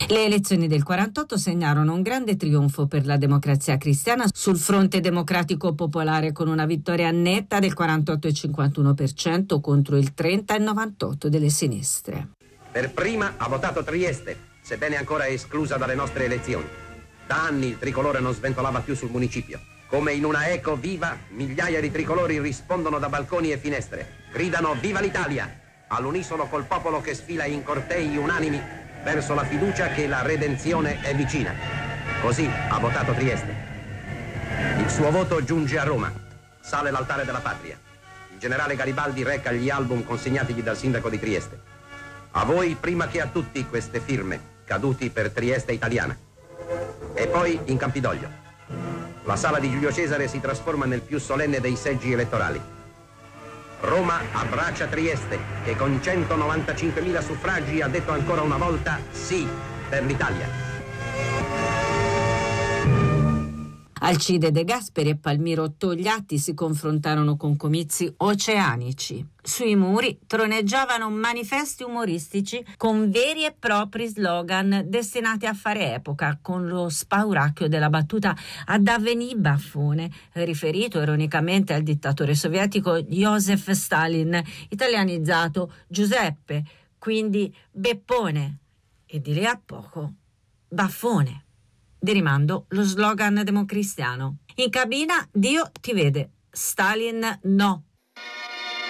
Le elezioni del 48 segnarono un grande trionfo per la Democrazia Cristiana sul fronte democratico popolare, con una vittoria netta del 48,51% contro il 30,98% delle sinistre. Per prima ha votato Trieste, sebbene ancora esclusa dalle nostre elezioni. Da anni il tricolore non sventolava più sul municipio. Come in una eco viva, migliaia di tricolori rispondono da balconi e finestre. Gridano "Viva l'Italia!" all'unisono col popolo che sfila in cortei unanimi verso la fiducia che la redenzione è vicina. Così ha votato Trieste. Il suo voto giunge a Roma. Sale l'altare della patria. Il generale Garibaldi reca gli album consegnatigli dal sindaco di Trieste. A voi prima che a tutti queste firme, caduti per Trieste italiana. E poi in Campidoglio. La sala di Giulio Cesare si trasforma nel più solenne dei seggi elettorali. Roma abbraccia Trieste, che con 195.000 suffragi ha detto ancora una volta sì per l'Italia. Alcide De Gasperi e Palmiro Togliatti si confrontarono con comizi oceanici. Sui muri troneggiavano manifesti umoristici con veri e propri slogan destinati a fare epoca, con lo spauracchio della battuta "ad avvenì baffone", riferito ironicamente al dittatore sovietico Joseph Stalin, italianizzato Giuseppe, quindi Beppone, e di lì a poco Baffone, di rimando lo slogan democristiano. In cabina Dio ti vede, Stalin no.